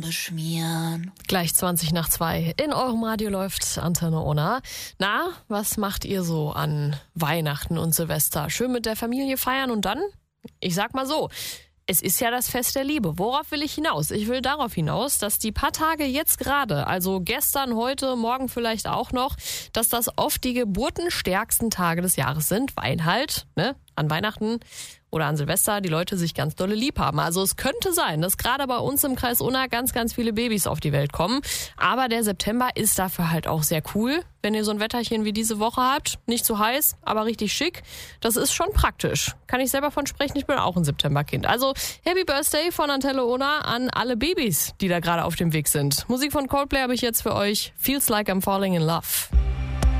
beschmieren. Gleich 2:20. In eurem Radio läuft Antenne Unna. Na, was macht ihr so an Weihnachten und Silvester? Schön mit der Familie feiern und dann? Ich sag mal so, es ist ja das Fest der Liebe. Worauf will ich hinaus? Ich will darauf hinaus, dass die paar Tage jetzt gerade, also gestern, heute, morgen vielleicht auch noch, dass das oft die geburtenstärksten Tage des Jahres sind, weil halt, an Weihnachten oder an Silvester die Leute sich ganz dolle lieb haben. Also es könnte sein, dass gerade bei uns im Kreis Unna ganz, ganz viele Babys auf die Welt kommen. Aber der September ist dafür halt auch sehr cool. Wenn ihr so ein Wetterchen wie diese Woche habt, nicht zu heiß, aber richtig schick, das ist schon praktisch. Kann ich selber von sprechen, ich bin auch ein Septemberkind. Also Happy Birthday von Antenne Unna an alle Babys, die da gerade auf dem Weg sind. Musik von Coldplay habe ich jetzt für euch. Feels Like I'm Falling in Love.